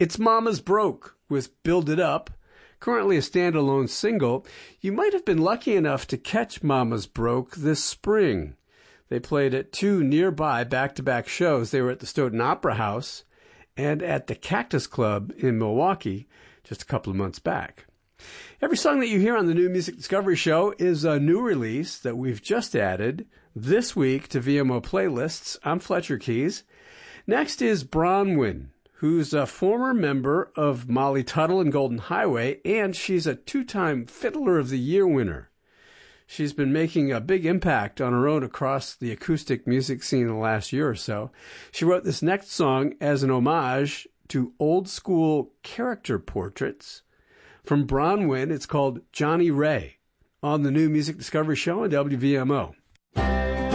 It's Mama's Broke with Build It Up, currently a standalone single. You might have been lucky enough to catch Mama's Broke this spring. They played at two nearby back-to-back shows. They were at the Stoughton Opera House and at the Cactus Club in Milwaukee just a couple of months back. Every song that you hear on the New Music Discovery Show is a new release that we've just added this week to VMO playlists. I'm Fletcher Keys. Next is Bronwyn, who's a former member of Molly Tuttle and Golden Highway, and she's a two-time Fiddler of the Year winner. She's been making a big impact on her own across the acoustic music scene in the last year or so. She wrote this next song as an homage to old-school character portraits. From Bronwyn, it's called Johnny Ray on the New Music Discovery Show on WVMO.